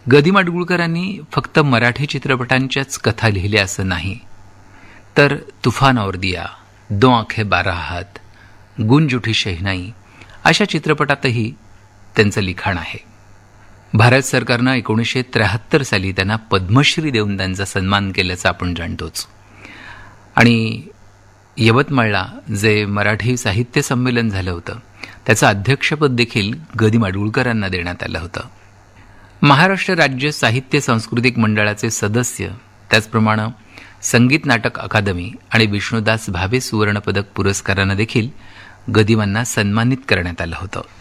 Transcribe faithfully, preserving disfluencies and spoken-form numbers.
ग दी माडगूळकरांनी फक्त मराठी चित्रपटांच्याच कथा लिहिल्या असं नाही, तर तुफान और दिया, दो आंखें बारा हात, गुंज उठी शहनाई अशा चित्रपटातही त्यांचं लिखाण आहे. भारत सरकारनं एकोणीसशे त्र्याहत्तर साली त्यांना पद्मश्री देऊन त्यांचा सन्मान केल्याचं आपण जाणतोच. आणि यवतमाळला जे मराठी साहित्य संमेलन झालं होतं त्याचं अध्यक्षपद देखील ग दी माडगूळकरांना देण्यात आलं होतं. महाराष्ट्र राज्य साहित्य सांस्कृतिक मंडळाचे सदस्य, त्याचप्रमाणे संगीत नाटक अकादमी आणि विष्णुदास भावे सुवर्णपदक पुरस्कारानं देखील गदिमांना सन्मानित करण्यात आलं होतं.